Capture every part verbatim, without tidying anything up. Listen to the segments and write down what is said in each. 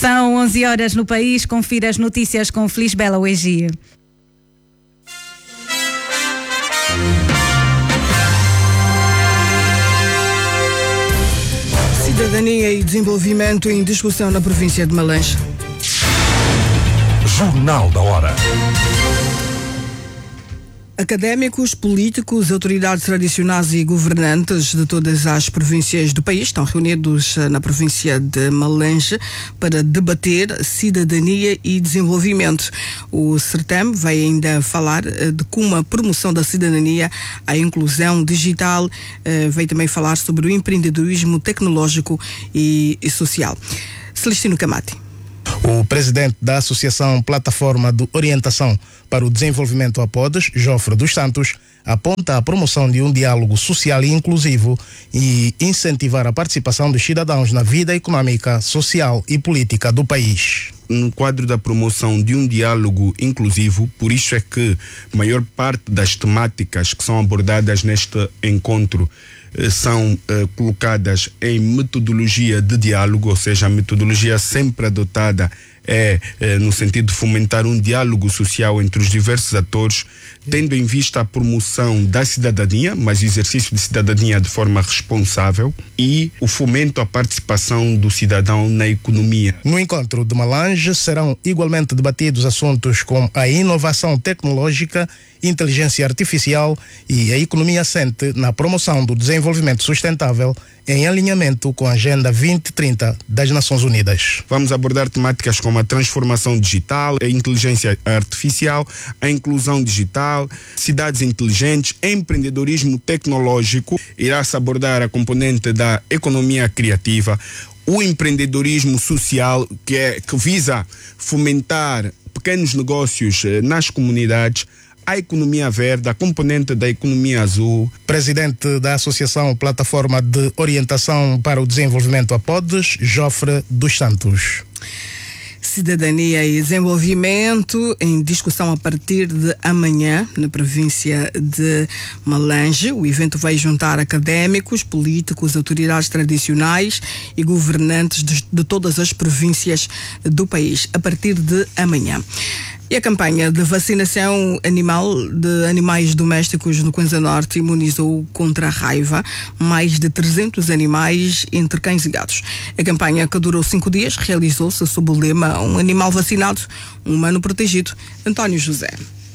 São onze horas no país. Confira as notícias com Feliz Bela Uegi. Cidadania e desenvolvimento em discussão na província de Malange. Jornal da Hora. Académicos, políticos, autoridades tradicionais e governantes de todas as províncias do país estão reunidos na província de Malange para debater cidadania e desenvolvimento. O certame vai ainda falar de como a promoção da cidadania, a inclusão digital, vai também falar sobre o empreendedorismo tecnológico e social. Celestino Camati. O presidente da Associação Plataforma de Orientação para o Desenvolvimento APODES, Jofre dos Santos, aponta a promoção de um diálogo social e inclusivo e incentivar a participação dos cidadãos na vida econômica, social e política do país. No quadro da promoção de um diálogo inclusivo, por isso é que a maior parte das temáticas que são abordadas neste encontro são uh, colocadas em metodologia de diálogo, ou seja, a metodologia sempre adotada é uh, no sentido de fomentar um diálogo social entre os diversos atores, tendo em vista a promoção da cidadania, mas o exercício de cidadania de forma responsável, e o fomento à participação do cidadão na economia. No encontro de Malange serão igualmente debatidos assuntos como a inovação tecnológica, inteligência artificial e a economia assente na promoção do desenvolvimento sustentável em alinhamento com a Agenda vinte trinta das Nações Unidas. Vamos abordar temáticas como a transformação digital, a inteligência artificial, a inclusão digital, cidades inteligentes, empreendedorismo tecnológico. Irá-se abordar a componente da economia criativa, o empreendedorismo social, que, é, que visa fomentar pequenos negócios eh, nas comunidades, a economia verde, a componente da economia azul. Presidente da Associação Plataforma de Orientação para o Desenvolvimento APODES, Jofre dos Santos. Cidadania e desenvolvimento em discussão a partir de amanhã na província de Malange. O evento vai juntar académicos, políticos, autoridades tradicionais e governantes de, de todas as províncias do país a partir de amanhã. E a campanha de vacinação animal de animais domésticos no Kwanza Norte imunizou contra a raiva mais de trezentos animais entre cães e gatos. A campanha, que durou cinco dias, realizou-se sob o lema "Um animal vacinado, um humano protegido". António José.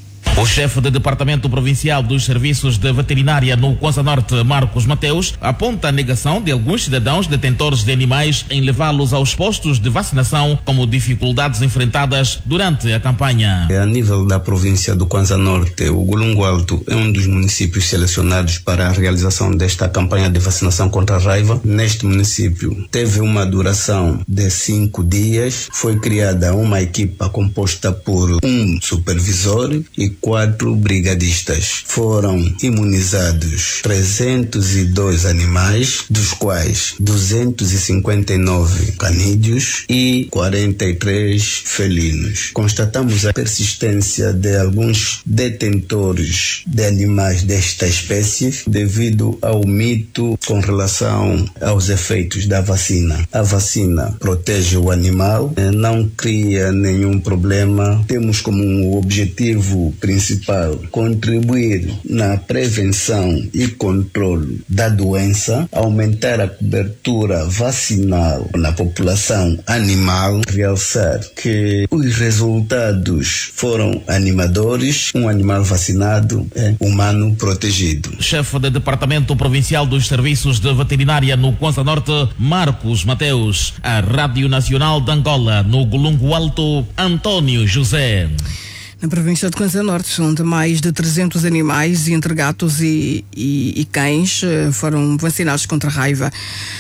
O chefe do Departamento Provincial dos Serviços de Veterinária no Kwanza Norte, Marcos Mateus, aponta a negação de alguns cidadãos detentores de animais em levá-los aos postos de vacinação como dificuldades enfrentadas durante a campanha. A nível da província do Kwanza Norte, o Golungo Alto é um dos municípios selecionados para a realização desta campanha de vacinação contra a raiva. Neste município teve uma duração de cinco dias, foi criada uma equipa composta por um supervisor e quatro brigadistas. Foram imunizados trezentos e dois animais, dos quais duzentos e cinquenta e nove canídeos e quarenta e três felinos. Constatamos a persistência de alguns detentores de animais desta espécie devido ao mito com relação aos efeitos da vacina. A vacina protege o animal, não cria nenhum problema. Temos como um objetivo principal contribuir na prevenção e controle da doença, aumentar a cobertura vacinal na população animal, realçar que os resultados foram animadores. Um animal vacinado é humano protegido. Chefe do Departamento Provincial dos Serviços de Veterinária no Kwanza Norte, Marcos Mateus. A Rádio Nacional de Angola, no Golungo Alto, António José. Na província de Kwanza Norte, onde mais de trezentos animais, entre gatos e, e, e cães, foram vacinados contra a raiva.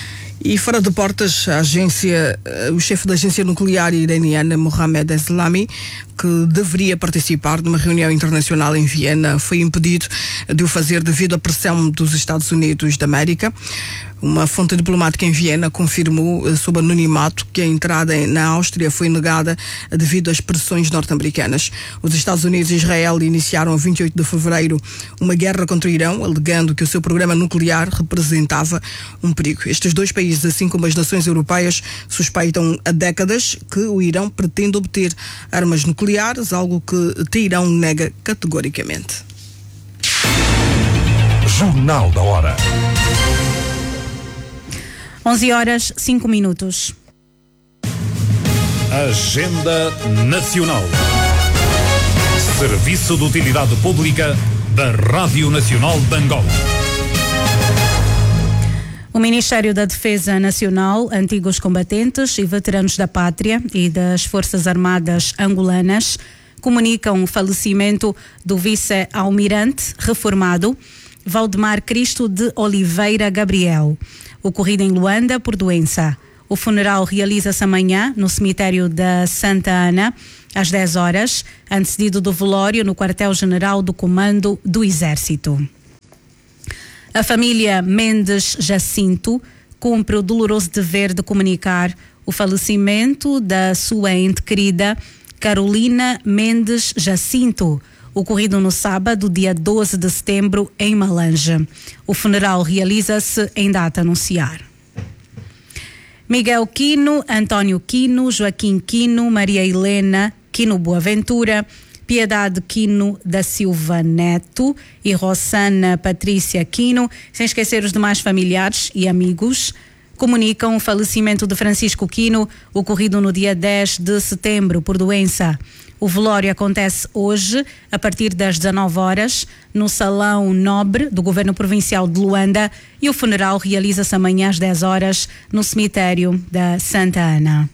E fora de portas, a agência, o chefe da agência nuclear iraniana, Mohamed Eslami, que deveria participar de uma reunião internacional em Viena, foi impedido de o fazer devido à pressão dos Estados Unidos da América. Uma fonte diplomática em Viena confirmou, sob anonimato, que a entrada na Áustria foi negada devido às pressões norte-americanas. Os Estados Unidos e Israel iniciaram a vinte e oito de fevereiro uma guerra contra o Irão, alegando que o seu programa nuclear representava um perigo. Estes dois países, assim como as nações europeias, suspeitam há décadas que o Irão pretende obter armas nucleares, algo que Teherão nega categoricamente. Jornal da Hora. onze horas, cinco minutos. Agenda Nacional. Serviço de Utilidade Pública da Rádio Nacional de Angola. O Ministério da Defesa Nacional, antigos combatentes e veteranos da pátria e das Forças Armadas angolanas comunicam o falecimento do vice-almirante reformado Valdemar Cristo de Oliveira Gabriel, ocorrido em Luanda por doença. O funeral realiza-se amanhã no cemitério da Santa Ana, às dez horas, antecedido do velório no quartel-general do Comando do Exército. A família Mendes Jacinto cumpre o doloroso dever de comunicar o falecimento da sua ente querida Carolina Mendes Jacinto, ocorrido no sábado, dia doze de setembro, em Malange. O funeral realiza-se em data a anunciar. Miguel Quino, António Quino, Joaquim Quino, Maria Helena Quino Boaventura, Piedade Quino da Silva Neto e Rossana Patrícia Quino, sem esquecer os demais familiares e amigos, comunicam o falecimento de Francisco Quino, ocorrido no dia dez de setembro por doença. O velório acontece hoje, a partir das dezanove horas, no Salão Nobre do Governo Provincial de Luanda, e o funeral realiza-se amanhã às dez horas no cemitério da Santa Ana.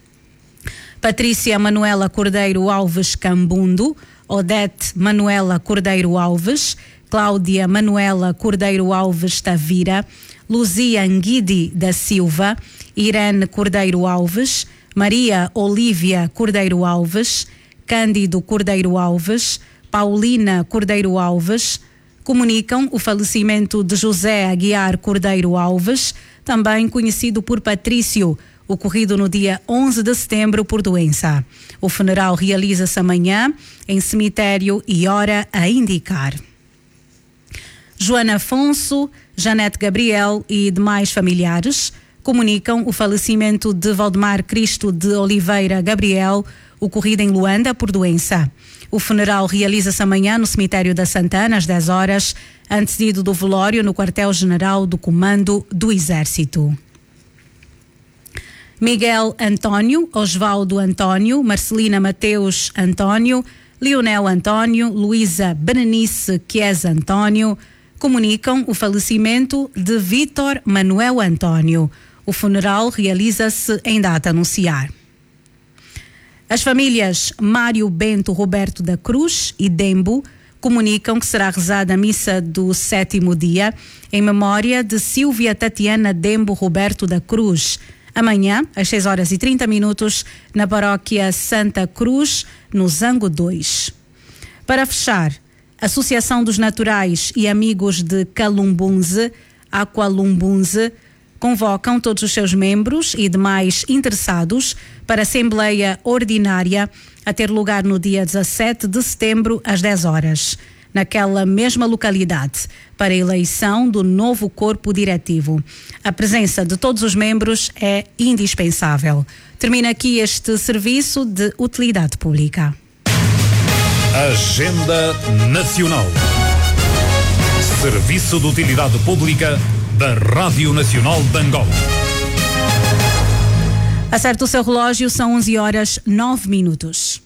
Patrícia Manuela Cordeiro Alves Cambundo, Odete Manuela Cordeiro Alves, Cláudia Manuela Cordeiro Alves Tavira, Luzia Anguidi da Silva, Irene Cordeiro Alves, Maria Olívia Cordeiro Alves, Cândido Cordeiro Alves, Paulina Cordeiro Alves, comunicam o falecimento de José Aguiar Cordeiro Alves, também conhecido por Patrício, ocorrido no dia onze de setembro por doença. O funeral realiza-se amanhã em cemitério e hora a indicar. Joana Afonso, Janete Gabriel e demais familiares comunicam o falecimento de Valdemar Cristo de Oliveira Gabriel, ocorrido em Luanda por doença. O funeral realiza-se amanhã no cemitério da Santa Ana às dez horas, antecedido do velório no quartel-general do Comando do Exército. Miguel António, Osvaldo António, Marcelina Mateus António, Leonel António, Luísa Berenice Chiesa António comunicam o falecimento de Vítor Manuel António. O funeral realiza-se em data a anunciar. As famílias Mário Bento Roberto da Cruz e Dembo comunicam que será rezada a missa do sétimo dia em memória de Silvia Tatiana Dembo Roberto da Cruz, amanhã, às seis horas e trinta minutos, na paróquia Santa Cruz, no Zango dois. Para fechar, Associação dos Naturais e Amigos de Calumbunze, Aqualumbunze, convocam todos os seus membros e demais interessados para a Assembleia Ordinária a ter lugar no dia dezassete de setembro, às dez horas, naquela mesma localidade, para a eleição do novo corpo diretivo. A presença de todos os membros é indispensável. Termina aqui este serviço de utilidade pública. Agenda Nacional. Serviço de Utilidade Pública da Rádio Nacional de Angola. Acerte o seu relógio, são onze horas, nove minutos.